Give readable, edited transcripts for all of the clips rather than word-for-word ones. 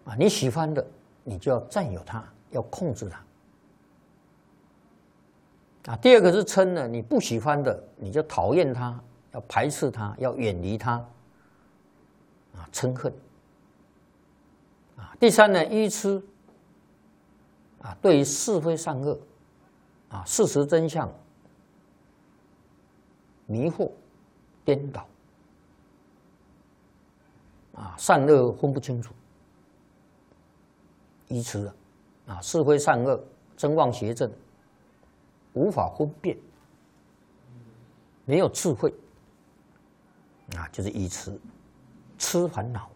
啊，你喜欢的，你就要占有它，要控制它。啊，第二个是嗔呢，你不喜欢的，你就讨厌它，要排斥它，要远离它。啊，嗔恨。啊，第三呢，愚痴。啊，对于是非善恶，啊，事实真相，迷惑、颠倒。啊，善恶分不清楚，愚痴啊，是非善恶、真妄邪正，无法分辨，没有智慧，啊，就是愚痴，痴烦恼。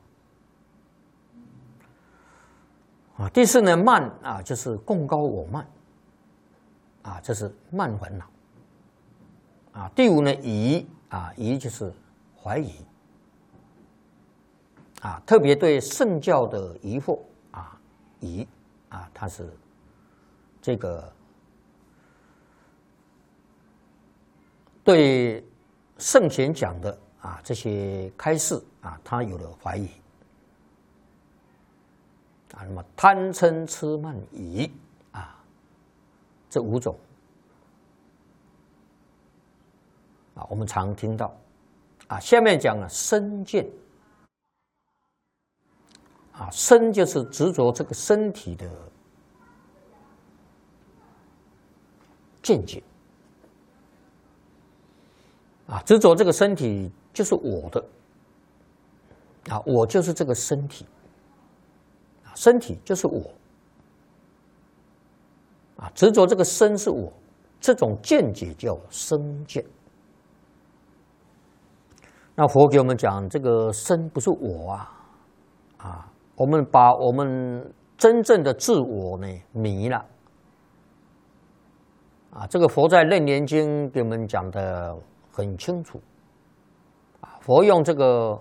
啊，第四呢，慢啊，就是贡高我慢，啊，这是慢烦恼。啊，第五呢，疑啊，疑就是怀疑。啊，特别对圣教的疑惑啊，疑啊，它是这个对圣贤讲的啊这些开示啊，他有了怀疑啊。那么贪嗔痴慢疑啊，这五种啊，我们常听到啊。下面讲了身见。啊，身就是执着这个身体的见解，啊，执着这个身体就是我的，啊，我就是这个身体，啊，身体就是我，啊，执着这个身是我，这种见解叫身见。那佛给我们讲，这个身不是我啊，啊。我们把我们真正的自我呢迷了，啊，这个佛在《楞严经》给我们讲的很清楚，啊，佛用这个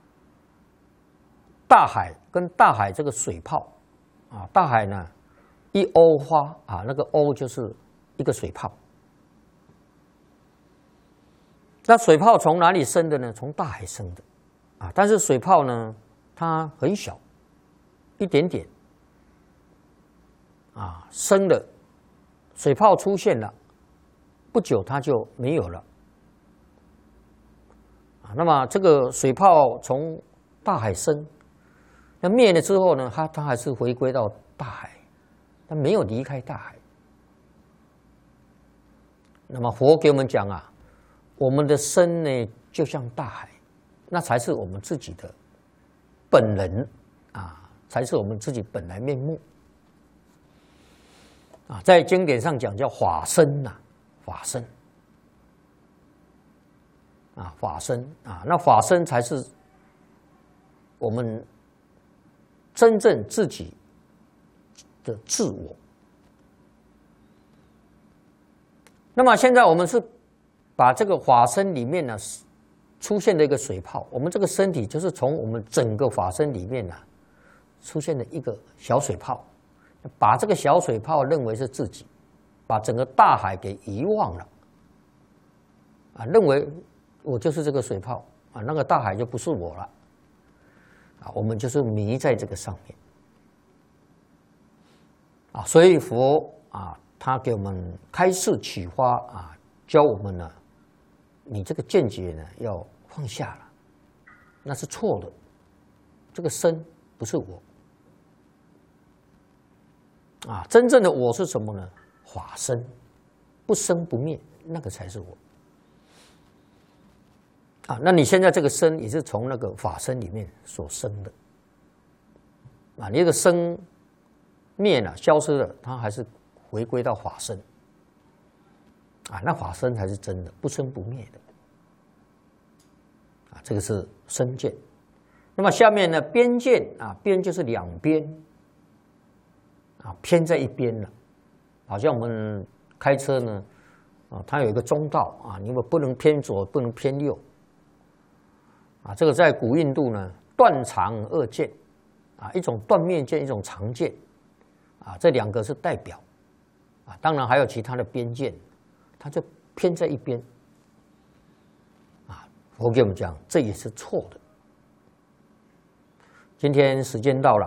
大海跟大海这个水泡，啊，大海呢一欧花啊，那个欧就是一个水泡，那水泡从哪里生的呢？从大海生的，啊，但是水泡呢它很小。一点点，啊，生的水泡出现了，不久它就没有了，啊，那么这个水泡从大海生，那灭了之后呢，它还是回归到大海，它没有离开大海。那么佛给我们讲啊，我们的身呢就像大海，那才是我们自己的本人啊。才是我们自己本来面目啊，在经典上讲叫法身呐，法身啊，法身啊，那法身才是我们真正自己的自我。那么现在我们是把这个法身里面呢出现的一个水泡，我们这个身体就是从我们整个法身里面呢。出现了一个小水泡，把这个小水泡认为是自己，把整个大海给遗忘了，啊，认为我就是这个水泡啊，那个大海就不是我了，啊，我们就是迷在这个上面，啊，所以佛啊，他给我们开示启发啊，教我们呢，你这个见解呢要放下了，那是错的，这个身不是我。啊，真正的我是什么呢？法身，不生不灭，那个才是我。啊，那你现在这个身也是从那个法身里面所生的。啊，你这个生灭了，消失了，它还是回归到法身。啊，那法身才是真的，不生不灭的。啊，这个是身见。那么下面呢，边见啊，边就是两边。啊，偏在一边了，好像我们开车呢，啊，它有一个中道啊，你们不能偏左，不能偏右，啊，这个在古印度呢，断长二见，啊，一种断面见，一种长见，啊，这两个是代表，啊，当然还有其他的边见，它就偏在一边，啊，佛给我们讲，这也是错的。今天时间到了。